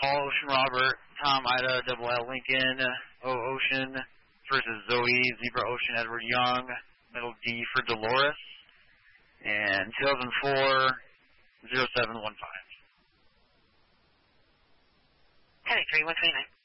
Paul, Ocean Robert, Tom, Ida, Double L, Lincoln, O, Ocean, versus Zoe, Zebra, Ocean, Edward, Young, middle D for Dolores, and 2004, 0715. Heading 3129.